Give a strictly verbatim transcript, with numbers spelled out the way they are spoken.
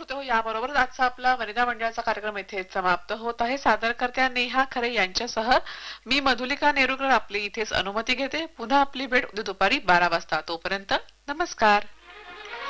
श्रोते हो, याबरोबरच आजचा आपला वनिता मंडळाचा कार्यक्रम इथे समाप्त होत आहे. सादरकर्त्या नेहा खरे यांच्यासह मी मधुलिका नेरुरकर आपली इथेच अनुमती घेते. पुन्हा आपली भेट उद्या दुपारी बारा वाजता. तोपर्यंत नमस्कार.